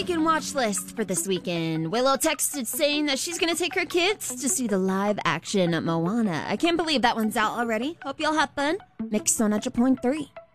weekend watch list for this weekend. Willow texted saying that she's going to take her kids to see the live action Moana. I can't believe that one's out already. Hope y'all have fun. Mix 100.3.